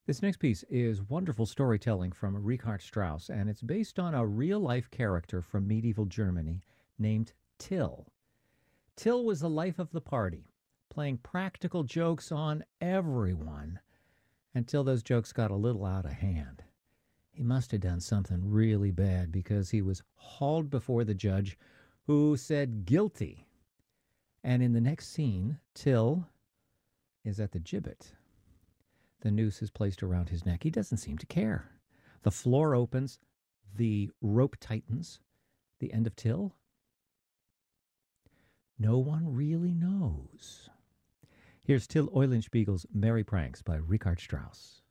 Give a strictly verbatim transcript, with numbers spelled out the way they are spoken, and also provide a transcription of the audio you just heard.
This next piece is wonderful storytelling from Richard Strauss, and it's based on a real life character from medieval Germany named Till. Till was the life of the party, playing practical jokes on everyone until those jokes got a little out of hand. He must have done something really bad because he was hauled before the judge, who said guilty. And in the next scene, Till is at the gibbet. The noose is placed around his neck. He doesn't seem to care. The floor opens, the rope tightens. The end of Till? No one really knows. Here's Till Eulenspiegel's Merry Pranks by Richard Strauss.